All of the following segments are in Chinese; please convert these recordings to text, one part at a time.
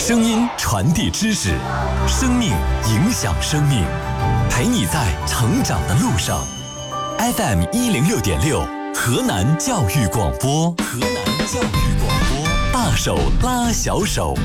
声音传递知识，生命影响生命，陪你在成长的路上。FM 106.6，河南教育广播，河南教育广播，大手拉小手。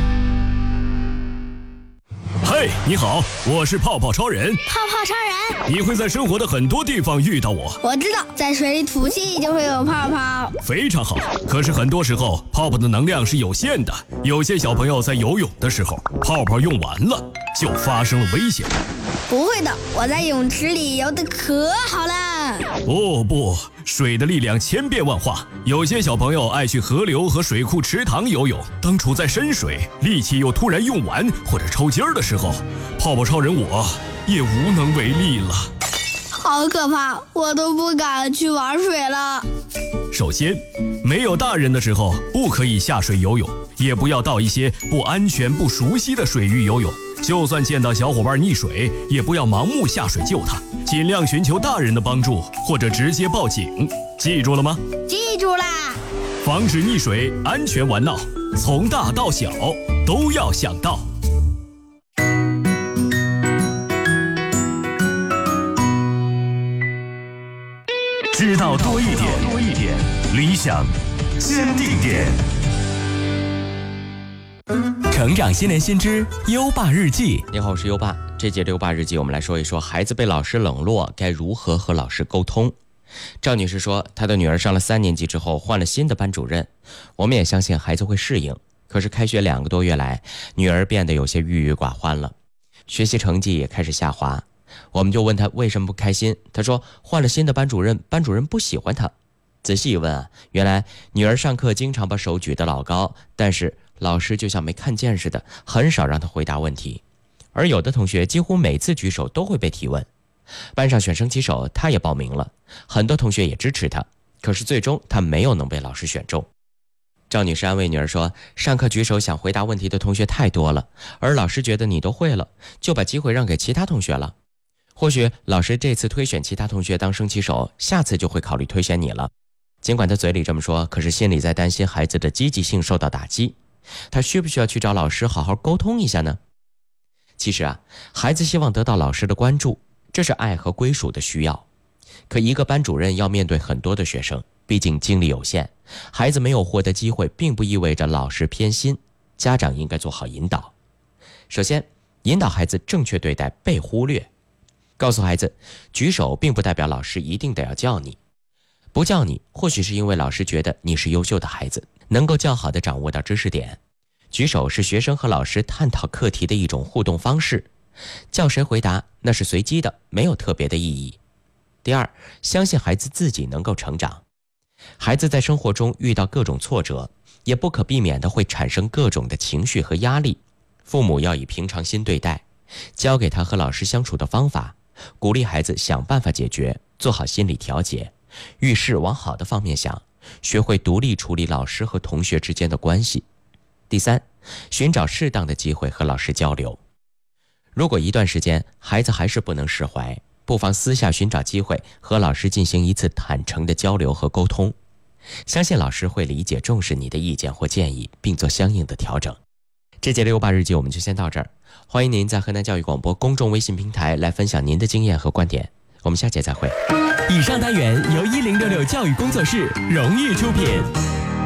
嘿，你好，我是泡泡超人。 泡泡超人， 你会在生活的很多地方遇到我。 我知道，在水里吐气就会有泡泡。 非常好，可是很多时候泡泡的能量是有限的，有些小朋友在游泳的时候，泡泡用完了，就发生了危险。 不会的，我在泳池里游得可好了。 哦不，水的力量千变万化，有些小朋友爱去河流和水库池塘游泳，当处在深水，力气又突然用完或者抽筋儿的时候，泡泡超人我也无能为力了。 好可怕，我都不敢去玩水了。 首先，没有大人的时候不可以下水游泳，也不要到一些不安全不熟悉的水域游泳，就算见到小伙伴溺水，也不要盲目下水救他，尽量寻求大人的帮助或者直接报警，记住了吗？ 记住啦。 防止溺水，安全玩闹，从大到小都要想到。 知道多一点，理想坚定点。成长新年新知优爸日记。 你好，我是优爸。这节的优爸日记，我们来说一说孩子被老师冷落该如何和老师沟通。赵女士说，她的女儿上了3年级之后换了新的班主任，我们也相信孩子会适应。可是开学2个多月来，女儿变得有些郁郁寡欢了，学习成绩也开始下滑。我们就问她为什么不开心，她说换了新的班主任，班主任不喜欢她。仔细一问啊，原来女儿上课经常把手举得老高，但是老师就像没看见似的，很少让她回答问题。而有的同学几乎每次举手都会被提问。班上选升旗手，她也报名了，很多同学也支持她，可是最终她没有能被老师选中。赵女士安慰女儿说，上课举手想回答问题的同学太多了，而老师觉得你都会了，就把机会让给其他同学了。或许老师这次推选其他同学当升旗手，下次就会考虑推选你了。尽管他嘴里这么说，可是心里在担心孩子的积极性受到打击。他需不需要去找老师好好沟通一下呢？其实啊，孩子希望得到老师的关注，这是爱和归属的需要。可一个班主任要面对很多的学生，毕竟精力有限，孩子没有获得机会并不意味着老师偏心，家长应该做好引导。首先，引导孩子正确对待被忽略。告诉孩子，举手并不代表老师一定得要叫你，不叫你或许是因为老师觉得你是优秀的孩子，能够较好地掌握到知识点。举手是学生和老师探讨课题的一种互动方式，叫谁回答那是随机的，没有特别的意义。第二，相信孩子自己能够成长。孩子在生活中遇到各种挫折，也不可避免地会产生各种的情绪和压力，父母要以平常心对待，教给他和老师相处的方法，鼓励孩子想办法解决，做好心理调节，遇事往好的方面想，学会独立处理老师和同学之间的关系。第三，寻找适当的机会和老师交流。如果一段时间孩子还是不能释怀，不妨私下寻找机会和老师进行一次坦诚的交流和沟通，相信老师会理解重视你的意见或建议，并做相应的调整。这节的优爸日记我们就先到这儿，欢迎您在河南教育广播公众微信平台来分享您的经验和观点，我们下节再会。 以上单元由1066教育工作室荣誉出品。